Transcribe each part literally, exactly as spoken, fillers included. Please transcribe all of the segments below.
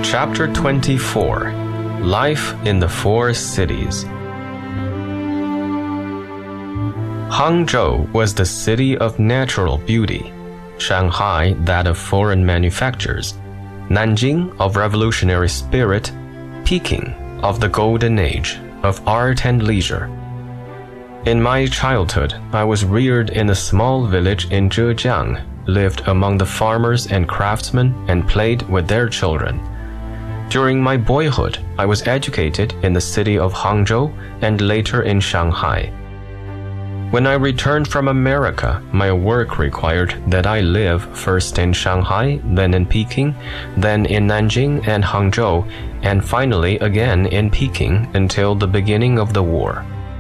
Chapter twenty-four. Life in the Four Cities. Hangzhou was the city of natural beauty, Shanghai that of foreign manufactures, Nanjing of revolutionary spirit, Peking of the golden age of art and leisure. In my childhood, I was reared in a small village in Zhejiang, lived among the farmers and craftsmen, and played with their children. During my boyhood, I was educated in the city of Hangzhou and later in Shanghai. When I returned from America, my work required that I live first in Shanghai, then in Peking, then in Nanjing and Hangzhou, and finally again in Peking until the beginning of the war.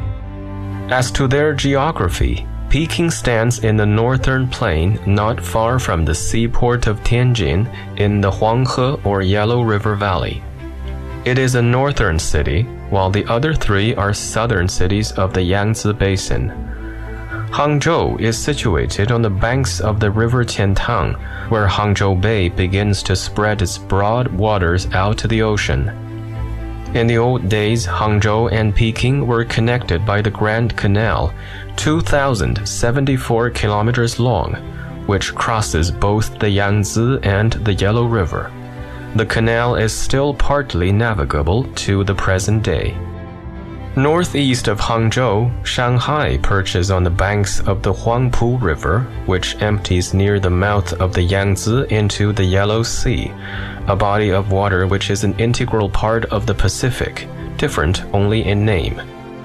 As to their geography, Peking stands in the northern plain not far from the seaport of Tianjin in the Huanghe or Yellow River Valley. It is a northern city, while the other three are southern cities of the Yangtze Basin. Hangzhou is situated on the banks of the river Qiantang, where Hangzhou Bay begins to spread its broad waters out to the ocean. In the old days, Hangzhou and Peking were connected by the Grand Canal, two thousand seventy-four kilometers long, which crosses both the Yangtze and the Yellow River. The canal is still partly navigable to the present day. Northeast of Hangzhou, Shanghai perches on the banks of the Huangpu River, which empties near the mouth of the Yangtze into the Yellow Sea, a body of water which is an integral part of the Pacific, different only in name.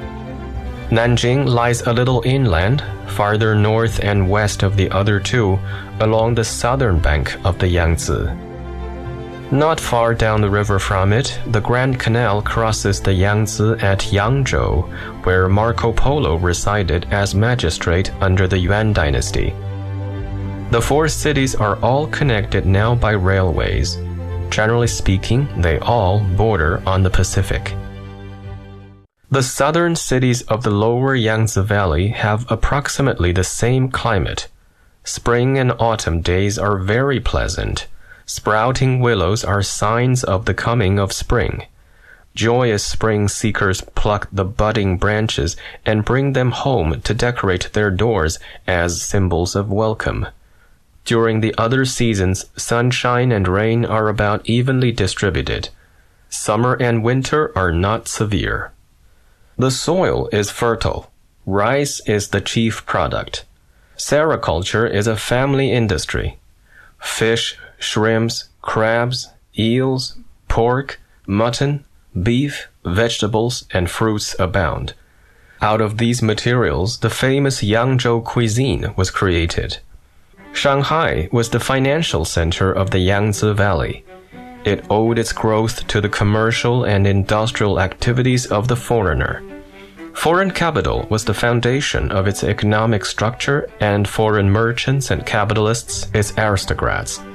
Nanjing lies a little inland, farther north and west of the other two, along the southern bank of the Yangtze. Not far down the river from it, the Grand Canal crosses the Yangtze at Yangzhou, where Marco Polo resided as magistrate under the Yuan dynasty. The four cities are all connected now by railways. Generally speaking, they all border on the Pacific. The southern cities of the lower Yangtze Valley have approximately the same climate. Spring and autumn days are very pleasant. Sprouting willows are signs of the coming of spring. Joyous spring seekers pluck the budding branches and bring them home to decorate their doors as symbols of welcome. During the other seasons, sunshine and rain are about evenly distributed. Summer and winter are not severe. The soil is fertile. Rice is the chief product. Sericulture is a family industry. Fish, shrimps, crabs, eels, pork, mutton, beef, vegetables, and fruits abound. Out of these materials, the famous Yangzhou cuisine was created. Shanghai was the financial center of the Yangtze Valley. It owed its growth to the commercial and industrial activities of the foreigner. Foreign capital was the foundation of its economic structure, and foreign merchants and capitalists its aristocrats.